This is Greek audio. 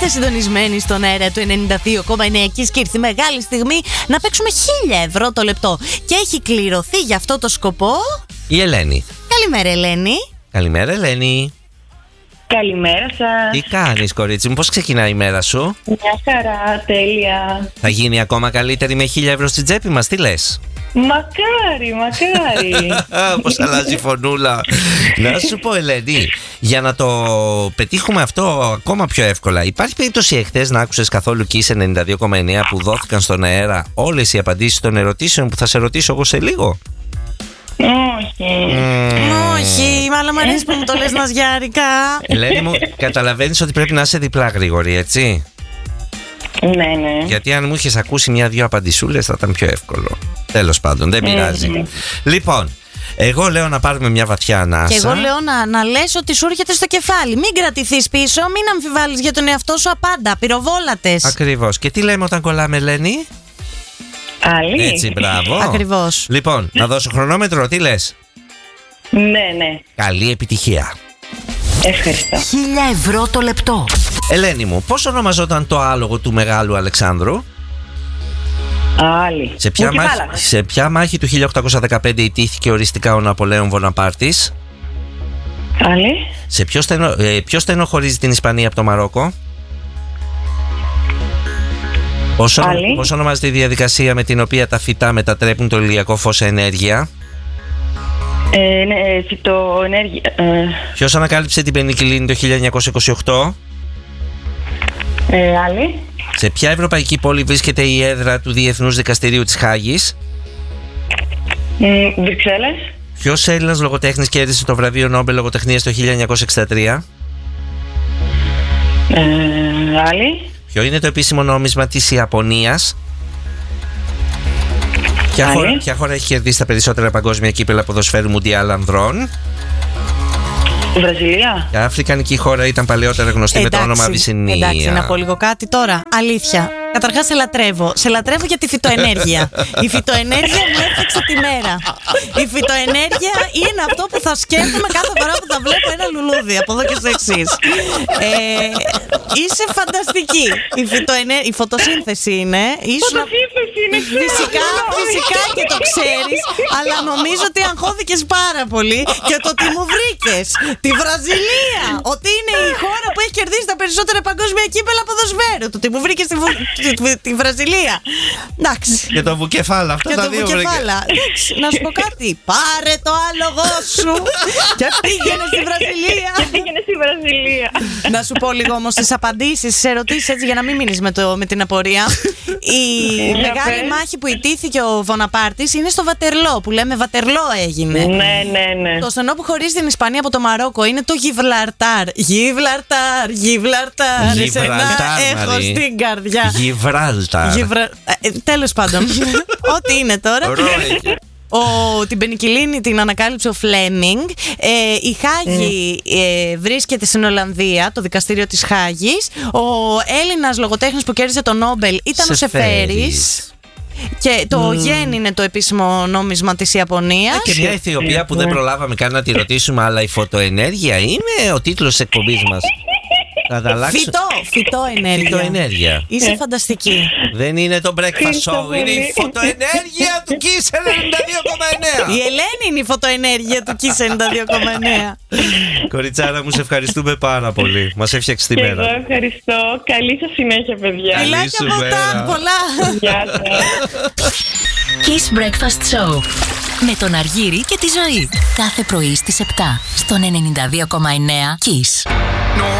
Είστε συντονισμένοι στον αέρα του 92,9 και ήρθε η μεγάλη στιγμή να παίξουμε 1.000 ευρώ το λεπτό. Και έχει κληρωθεί για αυτό το σκοπό η Ελένη. Καλημέρα, Ελένη. Καλημέρα, Ελένη. Καλημέρα σας. Τι κάνεις, κορίτσι μου, πώς ξεκινάει η μέρα σου? Μια χαρά, τέλεια. Θα γίνει ακόμα καλύτερη με 1.000 ευρώ στην τσέπη μας, τι λες? Μακάρι, μακάρι. Πώς αλλάζει η φωνούλα. Να σου πω, Ελένη, για να το πετύχουμε αυτό ακόμα πιο εύκολα, υπάρχει περίπτωση εχθές να άκουσες καθόλου Kiss 92,9 που δόθηκαν στον αέρα όλες οι απαντήσεις των ερωτήσεων που θα σε ρωτήσω εγώ σε λίγο? Όχι, αλλά μου αρέσει που μου το λες ναζιάρικα. Ελένη μου, καταλαβαίνεις ότι πρέπει να είσαι διπλά γρήγορη, έτσι? Ναι. Γιατί αν μου είχες ακούσει μια-δυο απαντησούλες θα ήταν πιο εύκολο. Τέλος πάντων, δεν πειράζει. Λοιπόν, εγώ λέω να πάρουμε μια βαθιά ανάσα. Και εγώ λέω να λες ότι σου έρχεται στο κεφάλι. Μην κρατηθείς πίσω, μην αμφιβάλλεις για τον εαυτό σου απάντα. Πυροβόλατες. Ακριβώς. Και τι λέμε όταν κολλάμε, Ελένη? Άλλη. Έτσι, μπράβο. Ακριβώς. Λοιπόν, να δώσω χρονόμετρο, τι λες? Ναι. Καλή επιτυχία. Ευχαριστώ. 1.000 ευρώ το λεπτό. Ελένη μου, πώς ονομαζόταν το άλογο του Μεγάλου Αλεξάνδρου? Άλλη. Σε ποια μάχη του 1815 ιτήθηκε οριστικά ο Ναπολέον Βοναπάρτης? Άλλη. Σε ποιο στενό χωρίζει την Ισπανία από το Μαρόκο? Πώς ονομάζεται η διαδικασία με την οποία τα φυτά μετατρέπουν το ηλιακό φως σε ενέργεια? Φυτοενέργεια. Ποιος ανακάλυψε την πενικυλίνη το 1928? Άλλη. Σε ποια ευρωπαϊκή πόλη βρίσκεται η έδρα του Διεθνούς Δικαστηρίου της Χάγης? Βρυξέλλες. Ποιος Έλληνας λογοτέχνης κέρδισε το βραβείο Νόμπελ Λογοτεχνίας το 1963? Άλλη. Ποιο είναι το επίσημο νόμισμα της Ιαπωνίας? Ποια χώρα έχει κερδίσει τα περισσότερα παγκόσμια κύπελα ποδοσφαίρου Μουντιάλ ανδρών? Βραζιλία. Η αφρικανική χώρα ήταν παλαιότερα γνωστή με το όνομα Αβυσσινία. Εντάξει, να πω λίγο κάτι τώρα. Αλήθεια. Καταρχάς σε λατρεύω. Σε λατρεύω για τη φυτοενέργεια. Η φυτοενέργεια μου έφτιαξε τη μέρα. Η φυτοενέργεια είναι αυτό που θα σκέφτομαι κάθε φορά που θα βλέπω ένα λουλούδι. Από εδώ και στο εξής. Είσαι φανταστική. Η φωτοσύνθεση είναι. Φωτοσύνθεση είναι. Φυσικά και το ξέρεις. Αλλά νομίζω ότι αγχώθηκες πάρα πολύ και το ότι μου βρήκες τη Βραζιλία. Ότι είναι η χώρα που έχει κερδίσει τα περισσότερα παγκόσμια κύπελα ποδοσφαίρου. Το ότι μου βρήκες τη Βραζιλία. Εντάξει. Και το βουκεφάλα. Αυτά τα δύο βρήκε. Να σου πω κάτι. Πάρε το άλογο σου και πήγαινε στη Βραζιλία. Να σου πω λίγο όμως τις απαντήσεις, τις ερωτήσεις, έτσι για να μην μείνεις με την απορία. Η μεγάλη μάχη που ιτήθηκε ο Βοναπάρτης είναι στο Βατερλό, που λέμε Βατερλό έγινε. Ναι. Το στενό που χωρίζει την Ισπανία από το Μαρόκο είναι το Γιβραλτάρ. Γιβραλτάρ. Εσένα έχω στην καρδιά. Γιβράλταρ. Τέλος πάντων. Ό,τι είναι τώρα. Την πενικυλίνη την ανακάλυψε ο Φλέμινγκ. Η Χάγη βρίσκεται στην Ολλανδία, το δικαστήριο της Χάγης. Ο Έλληνας λογοτέχνης που κέρδισε το Νόμπελ ήταν ο Σεφέρης. Και το γεν είναι το επίσημο νόμισμα της Ιαπωνίας. Και μια Αιθιοπία που δεν προλάβαμε καν να τη ρωτήσουμε, αλλά η φωτοενέργεια είναι ο τίτλος της εκπομπής μας. Φυτοενέργεια. Είσαι φανταστική. Δεν είναι το breakfast show, είναι η φωτοενέργεια του Kiss 92,9. Η Ελένη είναι η φωτοενέργεια του Kiss 92,9. Κοριτσάρα μου, σε ευχαριστούμε πάρα πολύ. Μας έφτιαξε τη μέρα. Εγώ ευχαριστώ. Καλή σας συνέχεια, παιδιά. Φιλάκια πολλά. Γεια σας. Kiss Breakfast Show με τον Αργύρη και τη Ζωή. Κάθε πρωί στις 7 στον 92,9 Kiss.